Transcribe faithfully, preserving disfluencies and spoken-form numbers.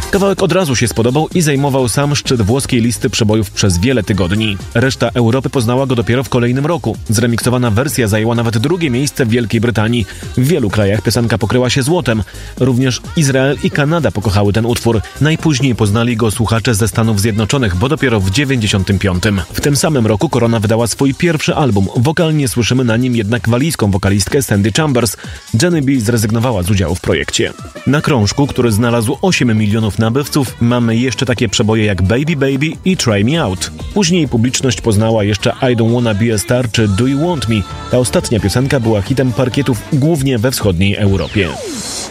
Kawałek od razu się spodobał i zajmował sam szczyt włoskiej listy przebojów przez wiele tygodni. Reszta Europy poznała go dopiero w kolejnym roku. Zremiksowana wersja zajęła nawet drugie miejsce w Wielkiej Brytanii. W wielu krajach piosenka pokryła się złotem. Również Izrael i Kanada pokochały ten utwór. Najpóźniej poznali go słuchacze ze Stanów Zjednoczonych, bo dopiero w dziewięćdziesiątym piątym. W tym samym roku Korona wydała swój pierwszy album. Wokalnie słyszymy na nim jednak walijską wokalistkę Sandy Chambers. Jenny B zrezygnowała z udziału w projekcie. Na krążku, który znalazł osiem milionów nabywców, mamy jeszcze takie przeboje jak Baby Baby i Try Me Out. Później publiczność poznała jeszcze I Don't Wanna Be a Star czy Do You Want Me. Ta ostatnia piosenka była hitem parkietów głównie we wschodniej Europie.